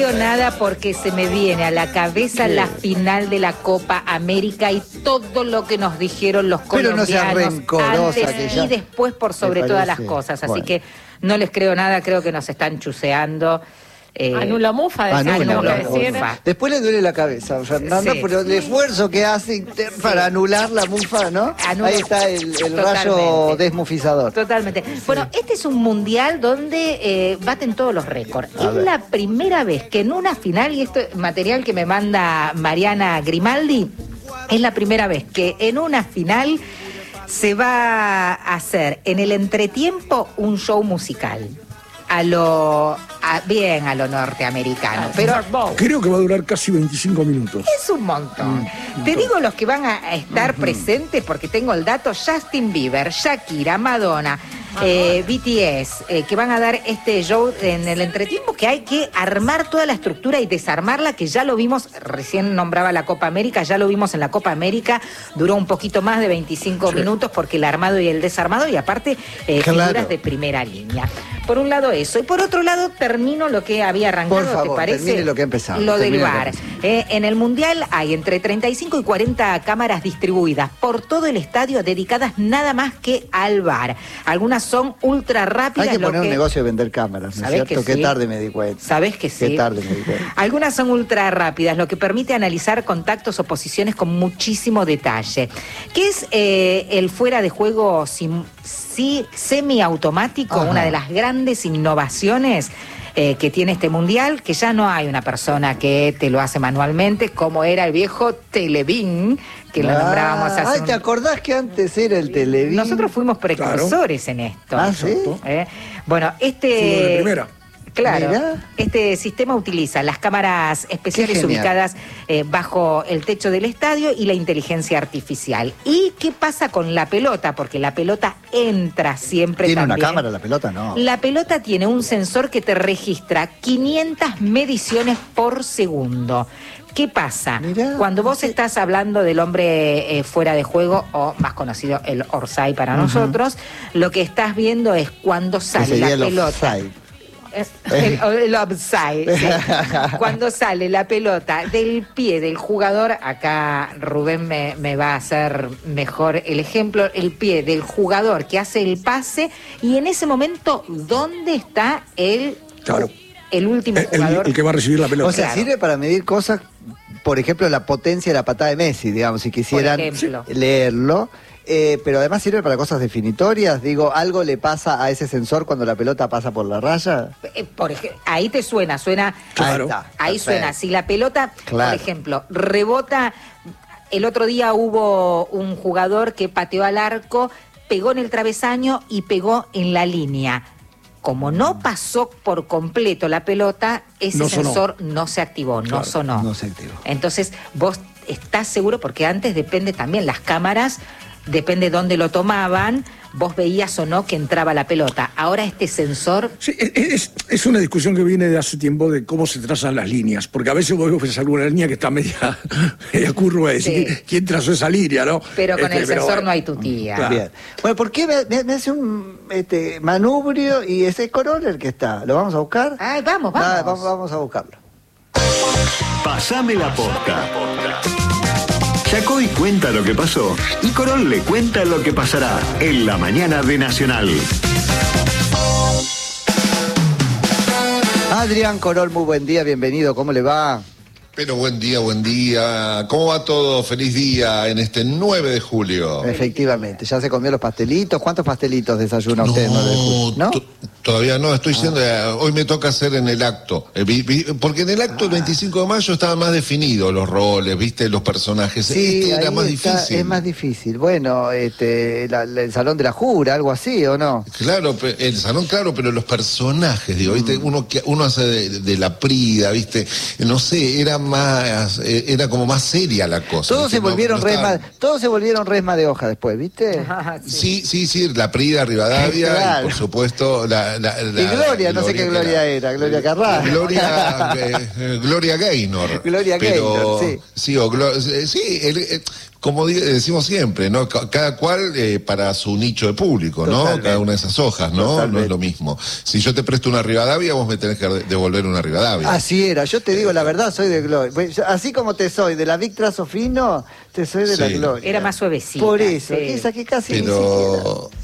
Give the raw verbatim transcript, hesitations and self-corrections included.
creo nada porque se me viene a la cabeza la final de la Copa América y todo lo que nos dijeron los colombianos. Pero no seas rencorosa, antes que ya y después por sobre todas las cosas. Así bueno. que no les creo nada, creo que nos están chuseando. Eh, Anula mufa, Anula, decimos anula que decir. mufa. Después le duele la cabeza, Fernanda, Sí. por el esfuerzo que hace Inter para anular la mufa, ¿no? Anula- Ahí está el, el Totalmente. rayo desmufizador. Totalmente. Bueno, este es un mundial donde eh, baten todos los récords. A Es ver. la primera vez que en una final, y esto es material que me manda Mariana Grimaldi, es la primera vez que en una final se va a hacer en el entretiempo un show musical. A lo... a- bien a lo norteamericano, pero... Creo que va a durar casi veinticinco minutos. Es un montón. Te digo los que van a estar presentes porque tengo el dato: Justin Bieber, Shakira, Madonna, eh, B T S, eh, que van a dar este show en el entretiempo, que hay que armar toda la estructura y desarmarla, que ya lo vimos, recién nombraba la Copa América, ya lo vimos en la Copa América, duró un poquito más de veinticinco Sí. minutos porque el armado y el desarmado, y aparte eh, Claro. figuras de primera línea. Por un lado eso, y por otro lado termino lo que había arrancado, Por favor, ¿te parece? termine lo que empezamos, Lo del termine lo que bar. empezamos. Eh, en el Mundial hay entre treinta y cinco y cuarenta cámaras distribuidas por todo el estadio dedicadas nada más que al bar. Algunas son ultra rápidas. Hay que lo poner un negocio de vender cámaras, ¿no es ¿Sabés cierto? que Qué sí? tarde me di cuenta. Sabes que sí. Qué tarde me di cuenta. Algunas son ultra rápidas, lo que permite analizar contactos o posiciones con muchísimo detalle. ¿Qué es eh, el fuera de juego sim- sí, semiautomático? Ajá. Una de las grandes innovaciones eh, que tiene este mundial, que ya no hay una persona que te lo hace manualmente, como era el viejo Televín, que lo Ah, nombrábamos hace ay, un... ¿te acordás que antes era el Televín? Nosotros fuimos precursores en esto. Ah, ¿sí? ¿Eh? Bueno, este... Fútbol de primera. Claro, Mirá. este sistema utiliza las cámaras especiales Qué genial. ubicadas eh, bajo el techo del estadio y la inteligencia artificial. ¿Y qué pasa con la pelota? Porque la pelota entra siempre ¿Tiene también. una cámara la pelota? No. La pelota tiene un sensor que te registra quinientas mediciones por segundo. ¿Qué pasa? Mirá. Cuando vos estás hablando del hombre eh, fuera de juego, o más conocido el orsay para nosotros, lo que estás viendo es cuando Que sale sería la el pelota. offside. Es El, el offside, sí. Cuando sale la pelota del pie del jugador, acá Rubén me, me va a hacer mejor el ejemplo, el pie del jugador que hace el pase, y en ese momento, ¿dónde está el, Claro. el último El, el- jugador? el que va a recibir la pelota. O sea, Claro. sirve para medir cosas, por ejemplo, la potencia de la patada de Messi, digamos, si quisieran ejemplo. leerlo. Eh, pero además sirve para cosas definitorias. Digo, ¿algo le pasa a ese sensor cuando la pelota pasa por la raya? Eh, por ej- ahí te suena, suena... Claro. Ahí está, Ahí perfecto. suena. Si la pelota, Claro. por ejemplo, rebota... El otro día hubo un jugador que pateó al arco, pegó en el travesaño y pegó en la línea. Como no pasó por completo la pelota, ese No sonó. sensor no se activó, no Claro, sonó. no se activó. Entonces, vos estás seguro, porque antes depende también, las cámaras, depende dónde lo tomaban, vos veías o no que entraba la pelota. Ahora este sensor... Sí, es, es una discusión que viene de hace tiempo de cómo se trazan las líneas, porque a veces vos ves alguna línea que está media, media curva, y decir, Sí. ¿quién trazó esa línea, no? Pero con Este, el sensor bueno. no hay tu tía. Claro. Bien. Bueno, ¿por qué me, me- me hace un este, manubrio y ese Corolla el que está? ¿Lo vamos a buscar? Ay, vamos, vamos. Ah, vamos, vamos a buscarlo. Pasame la posta. Yacoy cuenta lo que pasó y Corol le cuenta lo que pasará en la mañana de Nacional. Adrián Corol, muy buen día, bienvenido, ¿cómo le va? Pero buen día, buen día. ¿Cómo va todo? Feliz día en este nueve de julio. Efectivamente, ya se comió los pastelitos. ¿Cuántos pastelitos desayuna usted? nueve de julio? ¿No? to- todavía no, estoy siendo, eh, hoy me toca hacer en el acto, Eh, vi- vi- porque en el acto el veinticinco de mayo estaban más definidos los roles, viste, los personajes. Sí, este era ahí más está, difícil. es más difícil. Bueno, este, la- la- el Salón de la Jura, algo así, ¿o no? Claro, pe- el salón, claro, pero los personajes, digo, ¿viste? Mm. Uno que uno hace de, de la Prida, ¿viste? No sé, era más, eh, era como más seria la cosa. Todos ¿viste? se No- volvieron no resma, estaban- todos se volvieron resma de hoja después, ¿viste? Ah, sí. Sí, sí, sí, la Prida Rivadavia Claro. y por supuesto la, la- la- Y Gloria, no sé qué que Gloria era, Gloria Carrá. Gloria, eh, eh, Gloria Gaynor. Gloria Pero, Gaynor, sí. Sí, o Glo- eh, sí, el- eh, como di- decimos siempre, ¿no? C- cada cual eh, para su nicho de público, ¿no? Totalmente. Cada una de esas hojas, ¿no? Totalmente. No es lo mismo. Si yo te presto una Rivadavia, vos me tenés que de- devolver una Rivadavia. Así era, yo te digo la verdad, soy de Gloria. Pues, yo- Así como te soy de la Big Trazo Fino, te soy de la Sí. Gloria. Era más suavecita. Por eso, sí. esa que casi ni Pero siquiera.